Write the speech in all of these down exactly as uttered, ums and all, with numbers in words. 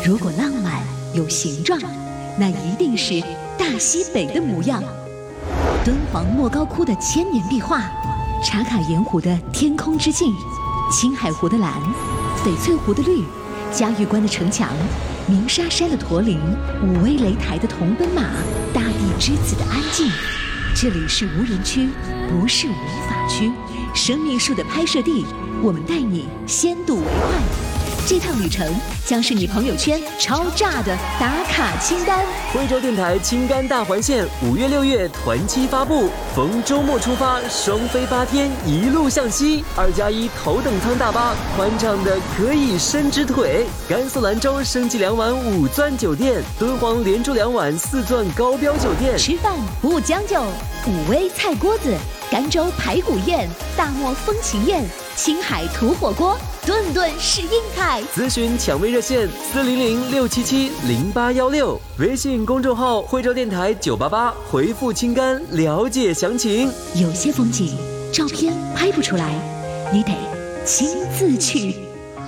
如果浪漫有形状，那一定是大西北的模样。敦煌莫高窟的千年壁画，茶卡盐湖的天空之镜，青海湖的蓝，翡翠湖的绿，嘉峪关的城墙，鸣沙山的驼铃，武威擂台的铜奔马，大地之子的安静。这里是无人区，不是无法区。生命树的拍摄地，我们带你先睹为快。这趟旅程将是你朋友圈超炸的打卡清单。 惠州电台青甘大环线五月六月团期发布，逢周末出发，双飞八天，一路向西。二加一头等舱大巴，宽敞的可以伸直腿。甘肃兰州升级两晚五钻酒店，敦煌连住两晚四钻高标酒店。 吃饭不将就，武威菜锅子，甘州排骨宴，大漠风情宴，青海土火锅，顿顿是硬派。 咨询抢位热线四零零六七七零八幺六，微信公众号惠州电台九八八，回复青甘了解详情。 有些风景照片拍不出来，你得亲自去。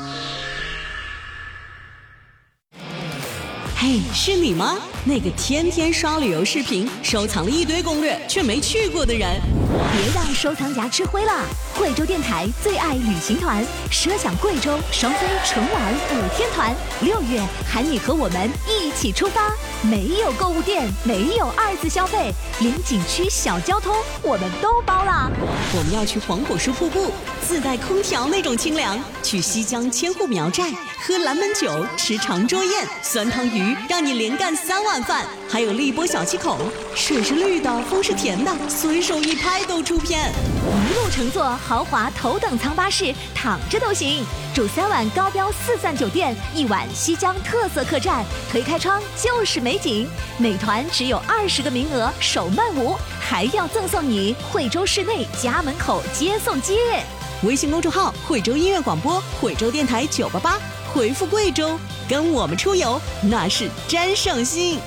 嘿，是你吗？那个天天刷旅游视频，收藏了一堆攻略却没去过的人。 别让收藏夹吃灰了！惠州电台最爱旅行团，奢享贵州双飞纯玩五天团，六月喊你和我们一起出发。没有购物店，没有二次消费，连景区小交通我们都包了。 我们要去黄果树瀑布，自带空调那种清凉；去西江千户苗寨，喝蓝门酒，吃长桌宴，酸汤鱼让你连干三碗饭。还有荔波小七孔，水是绿的，风是甜的，随手一拍都出片。 一路乘坐豪华头等舱巴士，躺着都行。住三晚高标四钻酒店，一晚西江特色客栈，推开窗就是美景。每团只有二十个名额，首慢舞，还要赠送你惠州市内家门口接送接。 微信公众号惠州音乐广播，惠州电台九八八，回复贵州，跟我们出游那是真省心。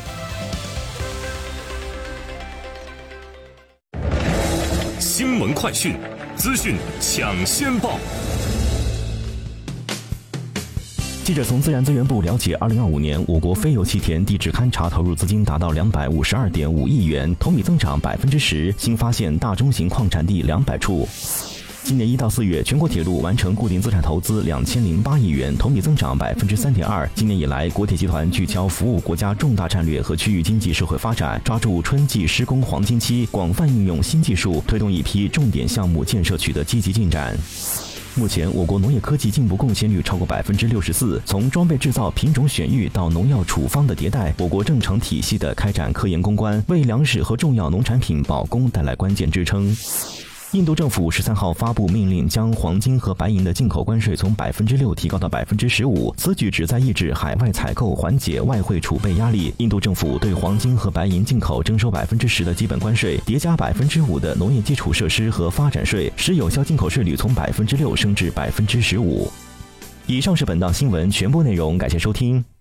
新闻快讯，资讯抢先报。 记者从自然资源部了解，二零二五年我国非油气田地质勘察投入资金达到两百五十二点五亿元，同比增长百分之十，新发现大中型矿产地两百处。今年一到四月，全国铁路完成固定资产投资两千零八亿元，同比增长百分之三点二。今年以来，国铁集团聚焦服务国家重大战略和区域经济社会发展，抓住春季施工黄金期，广泛应用新技术，推动一批重点项目建设取得积极进展。目前，我国农业科技进步贡献率超过百分之六十四。从装备制造、品种选育到农药处方的迭代，我国正常体系的开展科研攻关，为粮食和重要农产品保供带来关键支撑。印度政府十三号发布命令，将黄金和白银的进口关税从百分之六提高到百分之十五。此举旨在抑制海外采购，缓解外汇储备压力。印度政府对黄金和白银进口征收百分之十的基本关税，叠加百分之五的农业基础设施和发展税，使有效进口税率从百分之六升至百分之十五。以上是本档新闻全部内容，感谢收听。